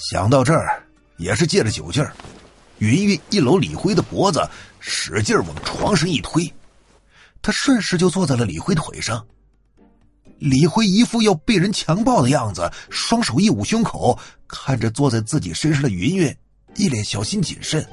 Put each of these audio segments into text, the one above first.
想到这儿，也是借着酒劲儿，云云一搂李辉的脖子，使劲往床上一推，他顺势就坐在了李辉腿上。李辉一副要被人强暴的样子，双手一捂胸口，看着坐在自己身上的云云，一脸小心谨慎。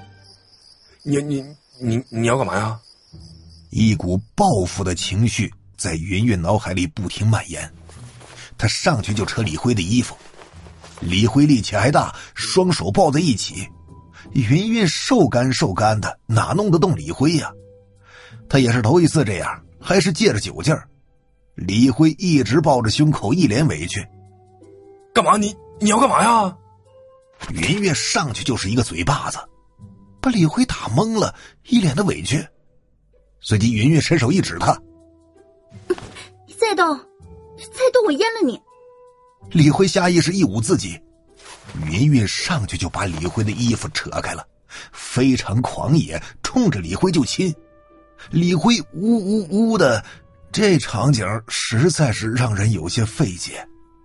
你要干嘛呀？ 一股报复的情绪在云云脑海里不停蔓延，他上去就扯李辉的衣服。李辉力气还大，双手抱在一起，云云瘦干的，哪弄得动李辉呀？他也是头一次这样，还是借着酒劲儿。李辉一直抱着胸口，一脸委屈。 干嘛？你要干嘛呀？ 云云上去就是一个嘴巴子，把李辉打懵了，一脸的委屈。随即云云伸手一指他： 你再动我阉了你！ 李辉下意识一捂自己，云云上去就把李辉的衣服扯开了，非常狂野，冲着李辉就亲。李辉呜的，这场景实在是让人有些费解。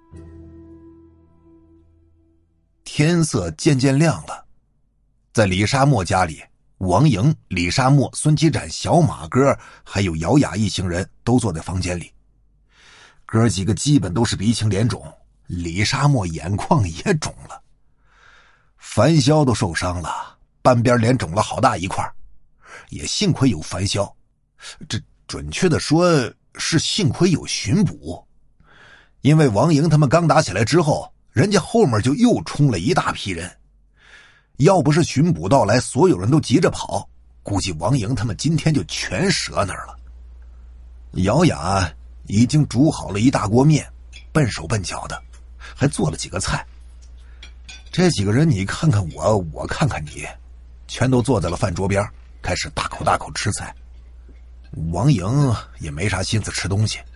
天色渐渐亮了，在李沙漠家里，王莹、李沙漠、孙七展、小马哥还有姚雅一行人都坐在房间里。哥几个基本都是鼻青脸肿，李沙漠眼眶也肿了，樊潇都受伤了，半边脸肿了好大一块，也幸亏有樊潇，这准确的说是幸亏有巡捕。因为王莹他们刚打起来之后，人家后面就又冲了一大批人，要不是巡捕到来，所有人都急着跑，估计王莹他们今天就全折那儿了。姚雅已经煮好了一大锅面，笨手笨脚的，还做了几个菜。这几个人你看看我，我看看你，全都坐在了饭桌边，开始大口吃菜。王莹也没啥心思吃东西。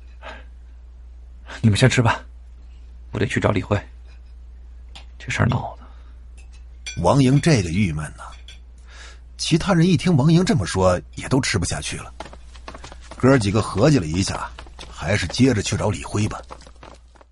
你们先吃吧，我得去找李慧。这事儿闹的， 王莹这个郁闷呢。其他人一听王莹这么说，也都吃不下去了。哥几个合计了一下，还是接着去找李辉吧。